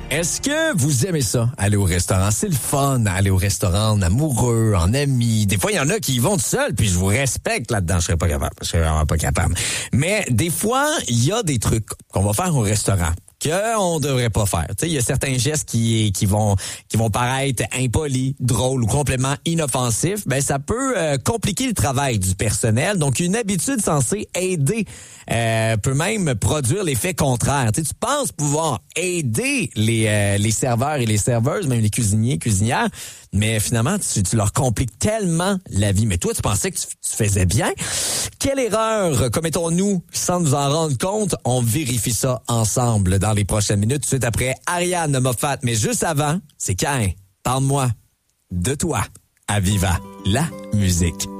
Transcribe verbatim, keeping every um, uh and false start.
Est-ce que vous aimez ça, aller au restaurant? C'est le fun, aller au restaurant en amoureux, en amis. Des fois, il y en a qui y vont tout seuls, puis je vous respecte là-dedans. Je serais pas capable. Je serais vraiment pas capable. Mais des fois, il y a des trucs qu'on va faire au restaurant qu'on devrait pas faire. Tu sais, il y a certains gestes qui qui vont qui vont paraître impolis, drôles ou complètement inoffensifs. Ben ça peut euh, compliquer le travail du personnel. Donc une habitude censée aider euh, peut même produire l'effet contraire. Tu sais, tu penses pouvoir aider les euh, les serveurs et les serveuses, même les cuisiniers, cuisinières, mais finalement tu, tu leur compliques tellement la vie. Mais toi, tu pensais que tu, tu faisais bien. Quelle erreur commettons-nous sans nous en rendre compte? On vérifie ça ensemble dans les prochaines minutes, tout de suite après Ariane Moffat. Mais juste avant, c'est Cain. Parle-moi de toi. À Viva, la musique.